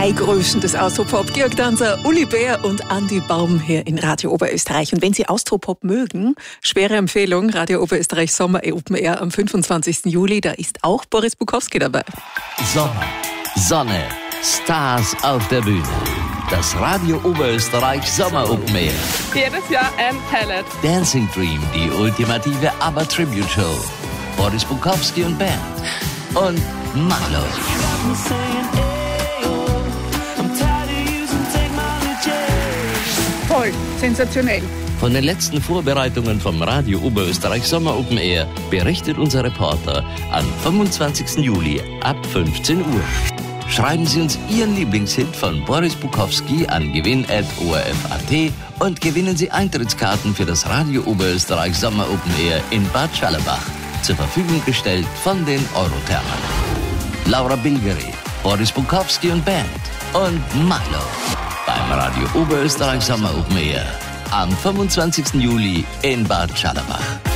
drei Größen des Austropop, Georg Danzer, Uli Bär und Andi Baum hier in Radio Oberösterreich. Und wenn Sie Austropop mögen, schwere Empfehlung, Radio Oberösterreich Sommer Open Air am 25. Juli, da ist auch Boris Bukowski dabei. Sommer, Sonne, Stars auf der Bühne. Das Radio Oberösterreich Sommer Open Air. Jedes Jahr ein Highlight. Dancing Dream, die ultimative ABBA-Tribute-Show. Boris Bukowski und Band. Und Milo. Toll, sensationell. Von den letzten Vorbereitungen vom Radio Oberösterreich Sommer Open Air berichtet unser Reporter am 25. Juli ab 15 Uhr. Schreiben Sie uns Ihren Lieblingshit von Boris Bukowski an gewinn@orf.at und gewinnen Sie Eintrittskarten für das Radio Oberösterreich Sommer Open Air in Bad Schallerbach. Zur Verfügung gestellt von den Eurothermen. Laura Bilgeri, Boris Bukowski und Band und Milo beim Radio Oberösterreich Sommer Open Air am 25. Juli in Bad Schallerbach.